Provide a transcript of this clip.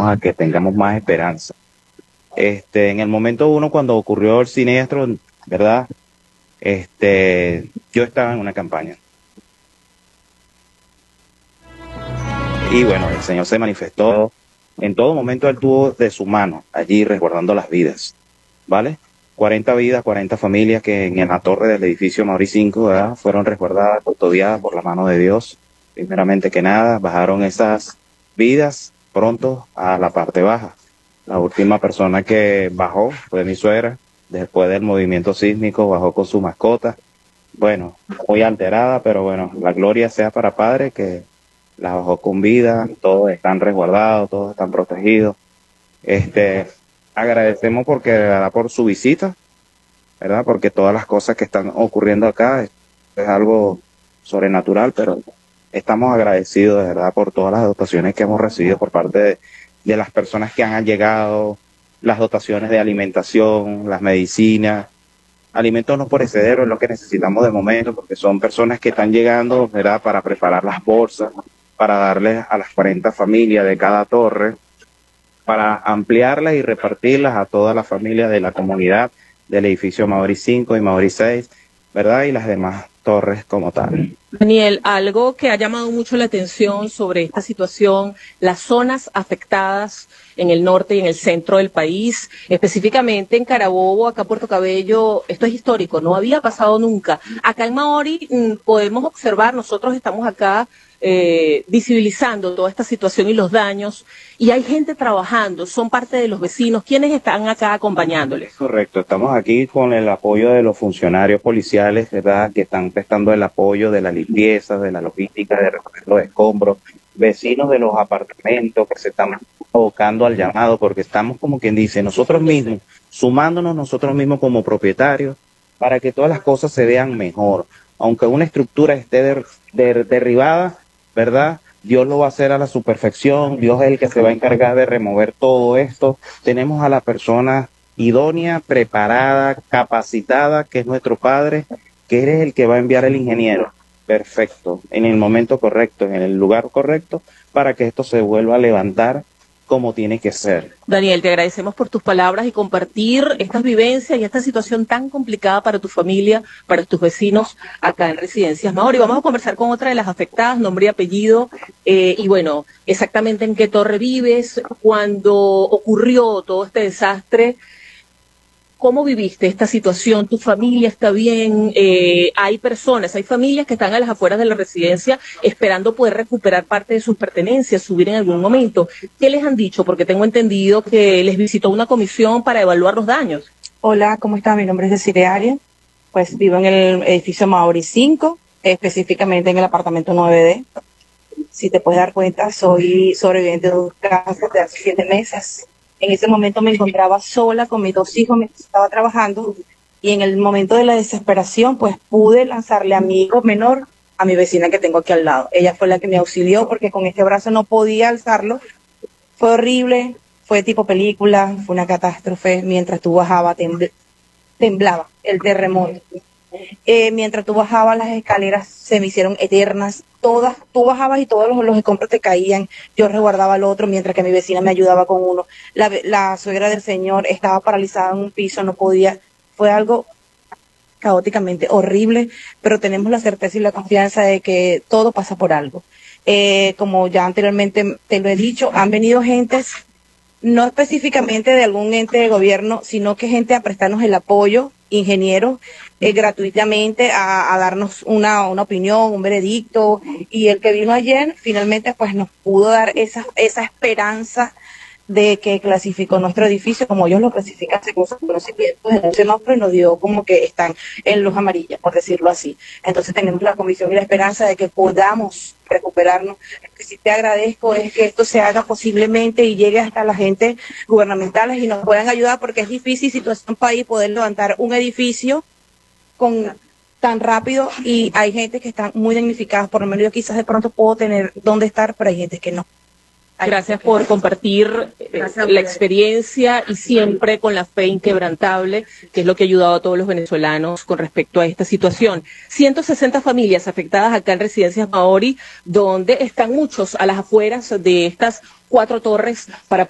a que tengamos más esperanza. En el momento uno, cuando ocurrió el siniestro, ¿verdad? Yo estaba en una campaña. Y bueno, el Señor se manifestó. En todo momento Él tuvo de su mano allí resguardando las vidas, ¿vale? 40 vidas, 40 familias que en la torre del edificio Mauri 5, ¿verdad?, fueron resguardadas, custodiadas por la mano de Dios. Primeramente que nada, bajaron esas vidas pronto a la parte baja. La última persona que bajó fue mi suegra. Después del movimiento sísmico bajó con su mascota. Bueno, muy alterada, pero bueno, la gloria sea para Padre que la bajó con vida. Todos están resguardados, todos están protegidos. Agradecemos porque, ¿verdad?, por su visita, ¿verdad? Porque todas las cosas que están ocurriendo acá es algo sobrenatural, pero estamos agradecidos, de verdad, por todas las dotaciones que hemos recibido por parte de las personas que han llegado, las dotaciones de alimentación, las medicinas, alimentos no perecederos es lo que necesitamos de momento, porque son personas que están llegando, ¿verdad?, para preparar las bolsas, para darles a las 40 familias de cada torre, para ampliarlas y repartirlas a todas las familias de la comunidad del edificio Mauri 5 y Mauri 6, ¿verdad?, y las demás torres como tal. Daniel, algo que ha llamado mucho la atención sobre esta situación, las zonas afectadas en el norte y en el centro del país, específicamente en Carabobo, acá Puerto Cabello, esto es histórico, no había pasado nunca. Acá en Mauri podemos observar, nosotros estamos acá visibilizando toda esta situación y los daños, y hay gente trabajando, son parte de los vecinos, ¿quiénes están acá acompañándoles? Correcto, estamos aquí con el apoyo de los funcionarios policiales, ¿verdad?, que están prestando el apoyo de la limpieza, de la logística, de recoger los escombros, vecinos de los apartamentos que se están abocando al llamado, porque estamos, como quien dice, nosotros mismos, sumándonos nosotros mismos como propietarios, para que todas las cosas se vean mejor. Aunque una estructura esté derribada, ¿verdad?, Dios lo va a hacer a su perfección. Dios es el que se va a encargar de remover todo esto. Tenemos a la persona idónea, preparada, capacitada, que es nuestro Padre, que eres el que va a enviar el ingeniero. Perfecto, en el momento correcto, en el lugar correcto, para que esto se vuelva a levantar como tiene que ser. Daniel, te agradecemos por tus palabras y compartir estas vivencias y esta situación tan complicada para tu familia, para tus vecinos acá en Residencias Mauri. Vamos a conversar con otra de las afectadas, nombre y apellido, y bueno, exactamente en qué torre vives, cuando ocurrió todo este desastre. ¿Cómo viviste esta situación? ¿Tu familia está bien? Hay personas, hay familias que están a las afueras de la residencia esperando poder recuperar parte de sus pertenencias, subir en algún momento. ¿Qué les han dicho? Porque tengo entendido que les visitó una comisión para evaluar los daños. Hola, ¿cómo está? Mi nombre es Desiree Arias. Pues vivo en el edificio Mauri 5, específicamente en el apartamento 9D. Si te puedes dar cuenta, soy sobreviviente de un cáncer de hace 7 meses. En ese momento me encontraba sola con mis 2 hijos mientras estaba trabajando, y en el momento de la desesperación pues pude lanzarle a mi hijo menor a mi vecina que tengo aquí al lado. Ella fue la que me auxilió porque con este brazo no podía alzarlo. Fue horrible, fue tipo película, fue una catástrofe. Mientras tú bajabas temblaba el terremoto. Mientras tú bajabas, las escaleras se me hicieron eternas, todas, tú bajabas y todos los escombros te caían, yo resguardaba el otro mientras que mi vecina me ayudaba con uno. La suegra del señor estaba paralizada en un piso, no podía, fue algo caóticamente horrible, pero tenemos la certeza y la confianza de que todo pasa por algo. Como ya anteriormente te lo he dicho, han venido gentes, no específicamente de algún ente de gobierno, sino que gente a prestarnos el apoyo, ingenieros, gratuitamente a darnos una opinión, un veredicto, y el que vino ayer finalmente pues nos pudo dar esa esperanza de que clasificó nuestro edificio como ellos lo clasifican según sus conocimientos en un semáforo, y nos dio como que están en luz amarilla, por decirlo así. Entonces tenemos la convicción y la esperanza de que podamos recuperarnos. Lo que sí te agradezco es que esto se haga posiblemente y llegue hasta la gente gubernamentales y nos puedan ayudar, porque es difícil situación en un país poder levantar un edificio tan rápido, y hay gente que está muy damnificada. Por lo menos yo quizás de pronto puedo tener dónde estar, pero hay gente que no. Gracias por compartir la experiencia, y siempre con la fe inquebrantable, que es lo que ha ayudado a todos los venezolanos con respecto a esta situación. 160 familias afectadas acá en Residencias Mauri, donde están muchos a las afueras de estas 4 torres para